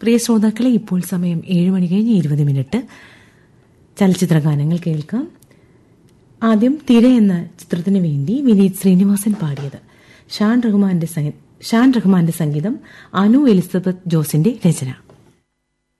പ്രിയ ശ്രോതാക്കളെ, ഇപ്പോൾ സമയം 7:20 ചലച്ചിത്ര ഗാനങ്ങൾ കേൾക്കാം. ആദ്യം തിര എന്ന ചിത്രത്തിനു വേണ്ടി വിനീത് ശ്രീനിവാസൻ പാടിയത്. ഷാൻ റഹ്മാന്റെ സംഗീതം, അനു എലിസബത്ത് ജോസിന്റെ രചന.